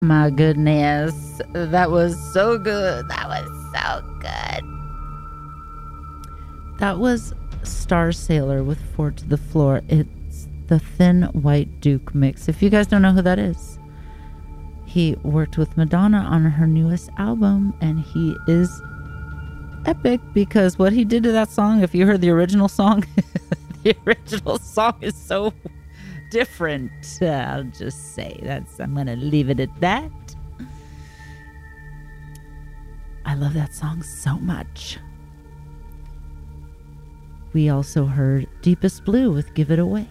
My goodness. That was so good. That was so good. That was Star Sailor with Four to the Floor. It's the Thin White Duke mix. If you guys don't know who that is, he worked with Madonna on her newest album, and he is epic because what he did to that song, if you heard the original song, the original song is so different. I'll just say I'm going to leave it at that. I love that song so much. We also heard Deepest Blue with Give It Away.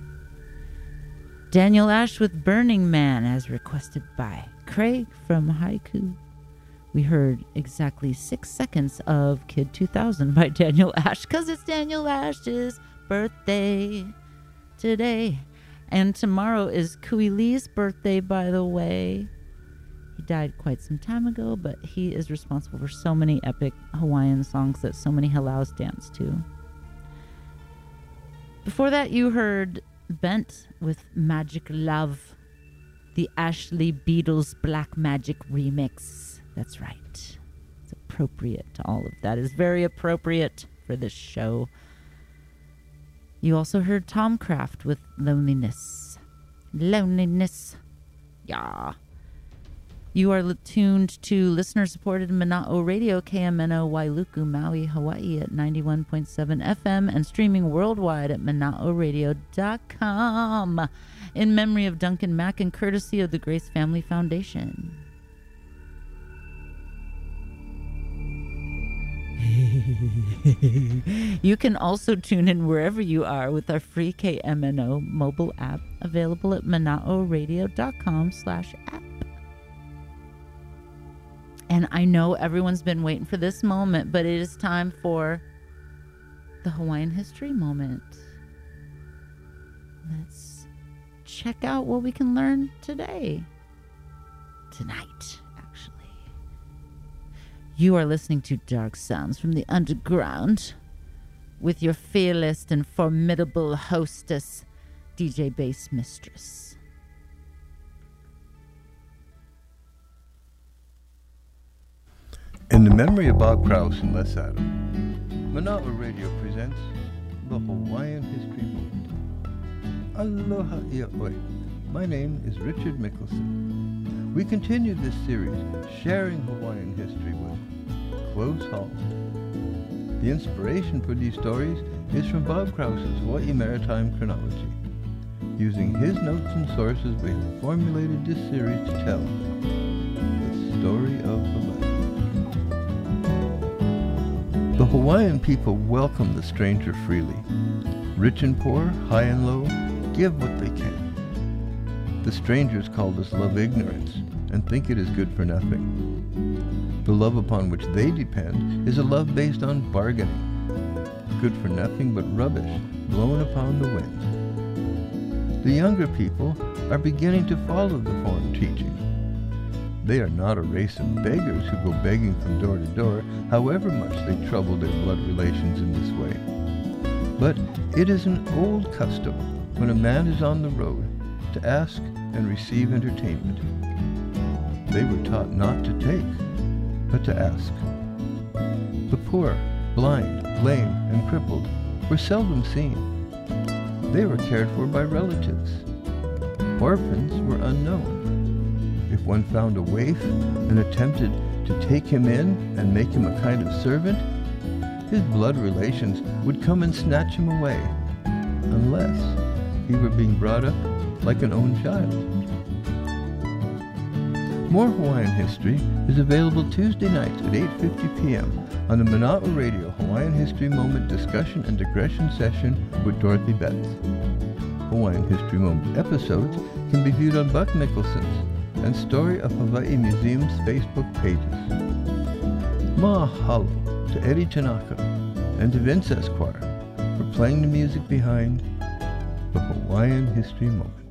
Daniel Ash with Burning Man, as requested by Craig from Haiku. We heard exactly 6 seconds of Kid 2000 by Daniel Ash, because it's Daniel Ash's birthday today. And tomorrow is Kui Lee's birthday, by the way. He died quite some time ago, but he is responsible for so many epic Hawaiian songs that so many halaus dance to. Before that, you heard Bent with Magic Love, the Ashley Beatles Black Magic remix. That's right. It's appropriate to all of that. It's very appropriate for this show. You also heard Tom Craft with Loneliness. Loneliness. Yeah. You are tuned to listener-supported Mana'o Radio, KMNO Wailuku, Maui, Hawaii at 91.7 FM and streaming worldwide at mana'oradio.com in memory of Duncan Mack and courtesy of the Grace Family Foundation. You can also tune in wherever you are with our free KMNO mobile app available at mana'oradio.com/app. And I know everyone's been waiting for this moment, but it is time for the Hawaiian History Moment. Let's check out what we can learn today. Tonight, actually. You are listening to Dark Sounds from the Underground with your fearless and formidable hostess, DJ Bass Mistress. In the memory of Bob Krause and Les Adam, Mana'o Radio presents the Hawaiian History Moment. Aloha ia'oi. My name is Richard Mickelson. We continue this series sharing Hawaiian history with Close Hall. The inspiration for these stories is from Bob Krause's Hawaii Maritime Chronology. Using his notes and sources, we have formulated this series to tell the story of Hawaii. The Hawaiian people welcome the stranger freely. Rich and poor, high and low, give what they can. The strangers called us love ignorance and think it is good for nothing. The love upon which they depend is a love based on bargaining. Good for nothing but rubbish blown upon the wind. The younger people are beginning to follow the foreign teaching. They are not a race of beggars who go begging from door to door, however much they trouble their blood relations in this way. But it is an old custom when a man is on the road to ask and receive entertainment. They were taught not to take, but to ask. The poor, blind, lame, and crippled were seldom seen. They were cared for by relatives. Orphans were unknown. If one found a waif and attempted to take him in and make him a kind of servant, his blood relations would come and snatch him away, unless he were being brought up like an own child. More Hawaiian history is available Tuesday nights at 8:50 p.m. on the Mana'o Radio Hawaiian History Moment discussion and digression session with Dorothy Betts. Hawaiian History Moment episodes can be viewed on Buck Mickelson's and Story of Hawaii Museum's Facebook pages. Mahalo to Eddie Tanaka and to Vince Esquire for playing the music behind the Hawaiian History Moment.